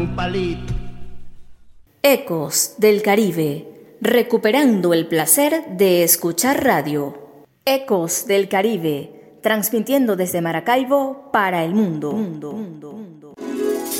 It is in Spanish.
palito. Ecos del Caribe, recuperando el placer de escuchar radio. Ecos del Caribe, transmitiendo desde Maracaibo para el mundo.